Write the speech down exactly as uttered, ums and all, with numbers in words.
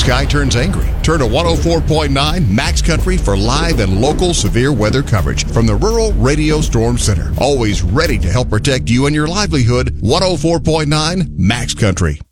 sky turns angry. Turn to one oh four point nine Max Country for live and local severe weather coverage from the Rural Radio Storm Center. Always ready to help protect you and your livelihood. one oh four point nine Max Country.